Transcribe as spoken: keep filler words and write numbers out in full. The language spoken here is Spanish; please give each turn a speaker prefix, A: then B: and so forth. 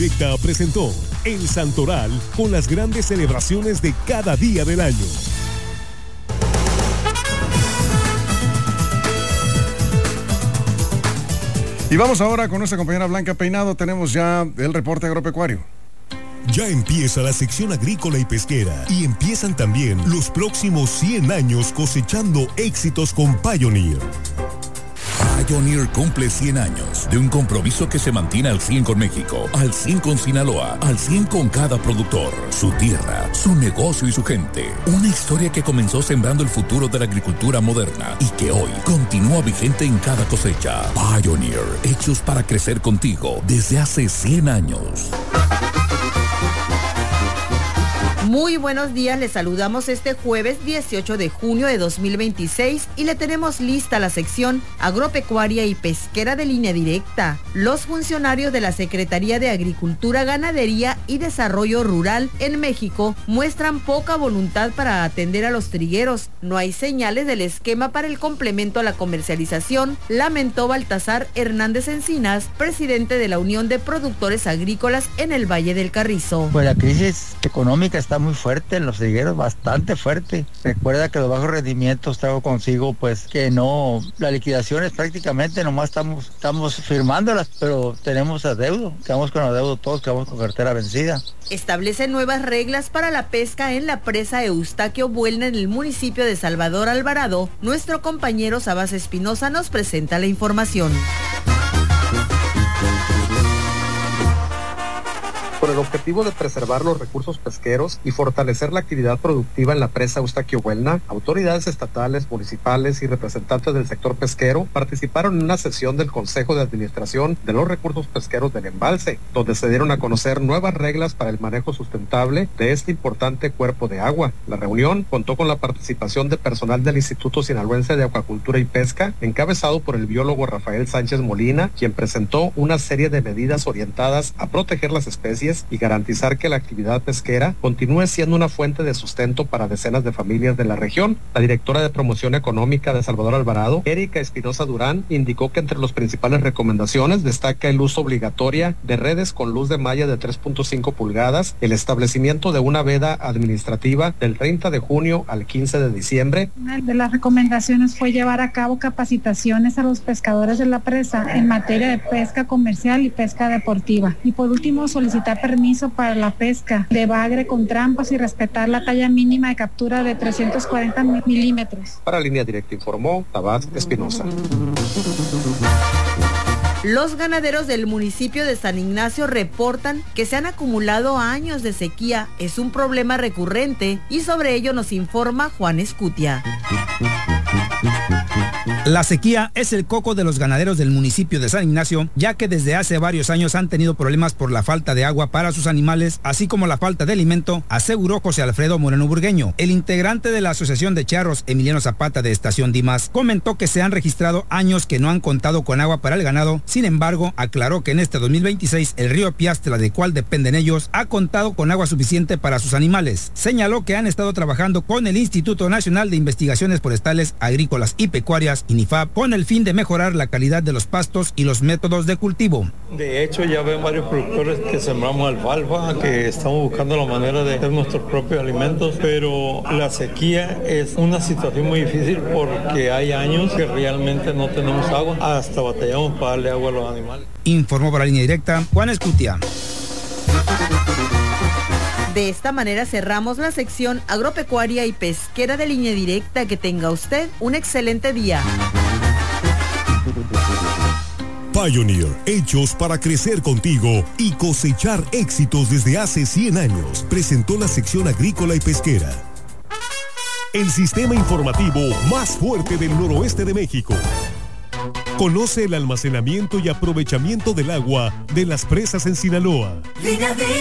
A: Directa presentó El Santoral con las grandes celebraciones de cada día del año.
B: Y vamos ahora con nuestra compañera Blanca Peinado. Tenemos ya el reporte agropecuario.
A: Ya empieza la sección agrícola y pesquera y empiezan también los próximos cien años cosechando éxitos con Pioneer.
C: Pioneer cumple cien años de un compromiso que se mantiene al cien con México, al cien con Sinaloa, al cien con cada productor, su tierra, su negocio y su gente. Una historia que comenzó sembrando el futuro de la agricultura moderna y que hoy continúa vigente en cada cosecha. Pioneer, hechos para crecer contigo desde hace cien años.
D: Muy buenos días, les saludamos este jueves dieciocho de junio de dos mil veintiséis y le tenemos lista la sección agropecuaria y pesquera de Línea Directa. Los funcionarios de la Secretaría de Agricultura, Ganadería y Desarrollo Rural en México muestran poca voluntad para atender a los trigueros. No hay señales del esquema para el complemento a la comercialización, lamentó Baltasar Hernández Encinas, presidente de la Unión de Productores Agrícolas en el Valle del Carrizo.
E: Pues la crisis económica está muy fuerte en los trigueros, bastante fuerte. Recuerda que los bajos rendimientos trajo consigo pues que no, las liquidaciones prácticamente nomás estamos, estamos firmándolas, pero tenemos adeudo, quedamos con adeudo todos, quedamos con cartera vencida.
D: Establece nuevas reglas para la pesca en la presa Eustaquio Buelna en el municipio de Salvador Alvarado. Nuestro compañero Sabas Espinosa nos presenta la información.
F: Con el objetivo de preservar los recursos pesqueros y fortalecer la actividad productiva en la presa Eustaquio Buelna, autoridades estatales, municipales y representantes del sector pesquero participaron en una sesión del Consejo de Administración de los Recursos Pesqueros del Embalse, donde se dieron a conocer nuevas reglas para el manejo sustentable de este importante cuerpo de agua. La reunión contó con la participación de personal del Instituto Sinaloense de Acuacultura y Pesca, encabezado por el biólogo Rafael Sánchez Molina, quien presentó una serie de medidas orientadas a proteger las especies y garantizar que la actividad pesquera continúe siendo una fuente de sustento para decenas de familias de la región. La directora de Promoción Económica de Salvador Alvarado, Erika Espinosa Durán, indicó que entre las principales recomendaciones destaca el uso obligatorio de redes con luz de malla de tres punto cinco pulgadas, el establecimiento de una veda administrativa del treinta de junio al quince de diciembre.
G: Una de las recomendaciones fue llevar a cabo capacitaciones a los pescadores de la presa en materia de pesca comercial y pesca deportiva. Y por último, solicitar permiso para la pesca de bagre con trampas y respetar la talla mínima de captura de trescientos cuarenta milímetros.
F: Para Línea Directa informó Tabás Espinosa.
D: Los ganaderos del municipio de San Ignacio reportan que se han acumulado años de sequía. Es un problema recurrente y sobre ello nos informa Juan Escutia.
H: La sequía es el coco de los ganaderos del municipio de San Ignacio, ya que desde hace varios años han tenido problemas por la falta de agua para sus animales, así como la falta de alimento, aseguró José Alfredo Moreno Burgueño. El integrante de la Asociación de Charros, Emiliano Zapata de Estación Dimas, comentó que se han registrado años que no han contado con agua para el ganado. Sin embargo, aclaró que en este dos mil veintiséis el río Piastra, del cual dependen ellos, ha contado con agua suficiente para sus animales. Señaló que han estado trabajando con el Instituto Nacional de Investigaciones Forestales, Agrícolas y Pecuarias, INIFAP, con el fin de mejorar la calidad de los pastos y los métodos de cultivo.
I: De hecho, ya ven varios productores que sembramos alfalfa, que estamos buscando la manera de hacer nuestros propios alimentos, pero la sequía es una situación muy difícil porque hay años que realmente no tenemos agua, hasta batallamos para darle agua a los animales.
H: Informó para Línea Directa Juan Escutia.
D: De esta manera cerramos la sección agropecuaria y pesquera de Línea Directa. Que tenga usted un excelente día.
A: Pioneer, hechos para crecer contigo y cosechar éxitos desde hace cien años, presentó la sección agrícola y pesquera. El sistema informativo más fuerte del noroeste de México. Conoce el almacenamiento y aprovechamiento del agua de las presas en Sinaloa.